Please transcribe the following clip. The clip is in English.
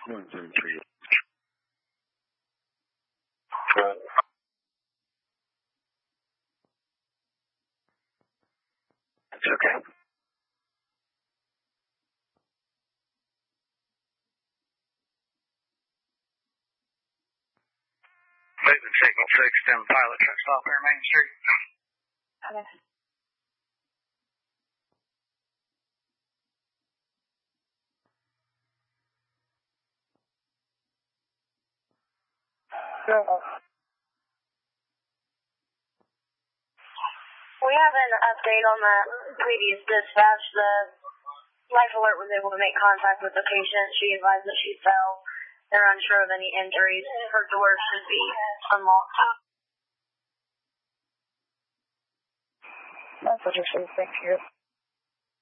173. It's okay. Moving signal 6 down pilot truck stop there, Main Street. Okay. We have an update on the previous dispatch. The Life Alert was able to make contact with the patient. She advised that she fell. They're unsure of any injuries. Her door should be unlocked. That's what you're saying. Thank you.